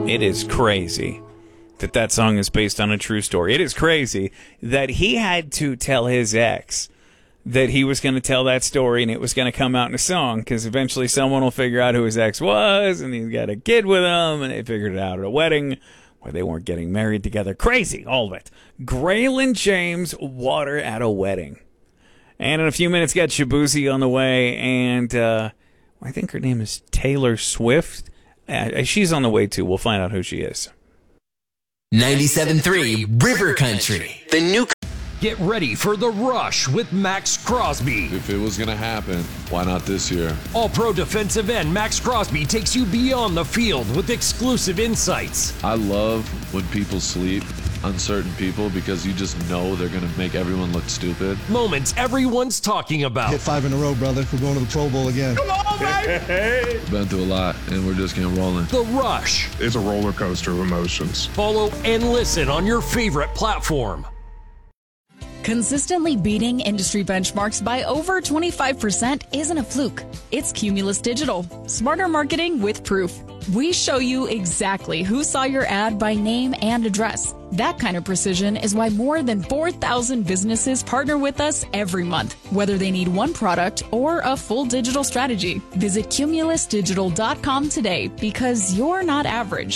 It is crazy that song is based on a true story. It is crazy that he had to tell his ex that he was going to tell that story and it was going to come out in a song, because eventually someone will figure out who his ex was, and he's got a kid with him, and they figured it out at a wedding where they weren't getting married together. Crazy, all of it. Graylin James, Water at a Wedding. And in a few minutes, got Shabuzi on the way, and I think her name is Taylor Swift. She's on the way, too. We'll find out who she is. 97.3 River Country. The new... Get ready for The Rush with Max Crosby. If it was going to happen, why not this year? All-pro defensive end Max Crosby takes you beyond the field with exclusive insights. I love when people sleep on certain people because you just know they're going to make everyone look stupid. Moments everyone's talking about. Hit 5 in a row, brother. We're going to the Pro Bowl again. Come on, baby! Been through a lot, and we're just getting rolling. The Rush. It's a roller coaster of emotions. Follow and listen on your favorite platform. Consistently beating industry benchmarks by over 25% isn't a fluke. It's Cumulus Digital. Smarter marketing with proof. We show you exactly who saw your ad by name and address. That kind of precision is why more than 4,000 businesses partner with us every month, whether they need one product or a full digital strategy. Visit cumulusdigital.com today, because you're not average.